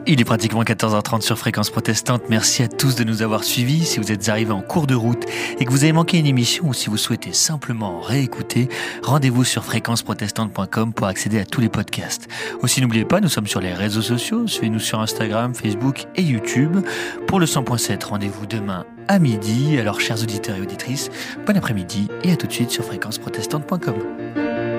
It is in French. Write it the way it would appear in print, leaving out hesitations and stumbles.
Il est pratiquement 14h30 sur Fréquence Protestante. Merci à tous de nous avoir suivis. Si vous êtes arrivés en cours de route et que vous avez manqué une émission ou si vous souhaitez simplement réécouter, rendez-vous sur fréquenceprotestante.com pour accéder à tous les podcasts. Aussi, n'oubliez pas, nous sommes sur les réseaux sociaux. Suivez-nous sur Instagram, Facebook et YouTube. Pour le 100.7, rendez-vous demain à midi. Alors, chers auditeurs et auditrices, bon après-midi et à tout de suite sur fréquenceprotestante.com.